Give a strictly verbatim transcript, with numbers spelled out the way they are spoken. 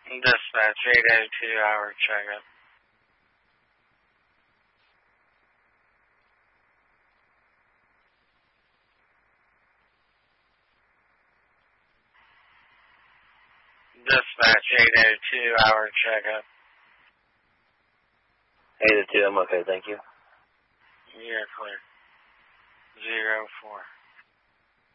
Dispatch eight oh two, hour checkup. Dispatch eight oh two, hour checkup. eight oh two, I'm okay, thank you. You're clear. Zero four.